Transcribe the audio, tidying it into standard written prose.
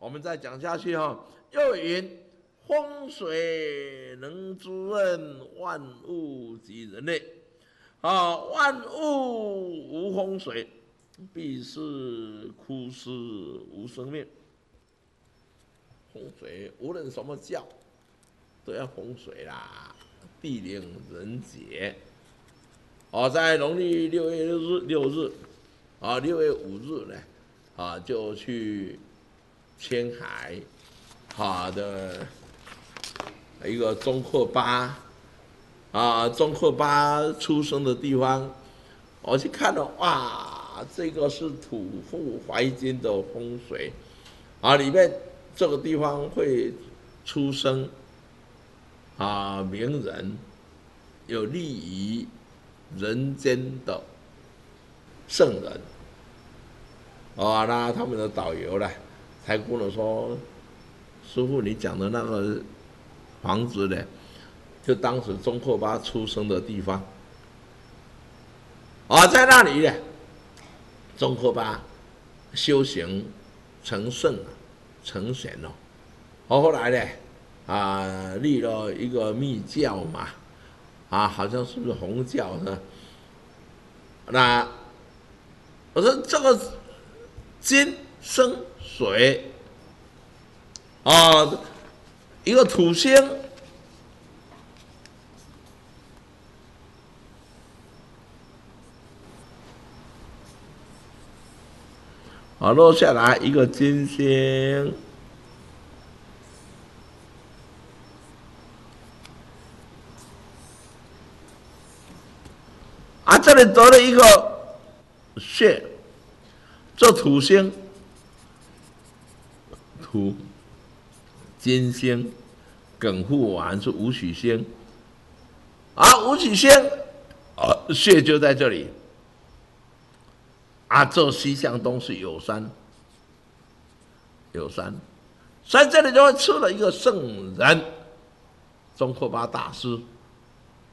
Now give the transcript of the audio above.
我们再讲下去哈。又云：风水能滋润万物及人类。万物无风水，必是枯死无生命。风水无论什么教，都要风水啦，地灵人杰。在农历6月6日，6月5日呢，就去青海，的一个宗喀巴，宗喀巴出生的地方，我去看了，哇，这个是土富怀金的风水，里面这个地方会出生名人，有利于人间的圣人。那他们的导游呢，才跟我说，师父，你讲的那个房子呢，就当时宗喀巴出生的地方。在那里呢，宗喀巴修行成圣成贤了。后来呢，立了一个密教嘛，好像是不是红教呢？那我说这个金生水，一个土星，落下来一个金星，这里得了一个穴，这土星，土金星，艮护丸是武曲星，武曲星，穴就在这里。这西向东是有山，所以这里就会出了一个圣人，宗喀巴大师。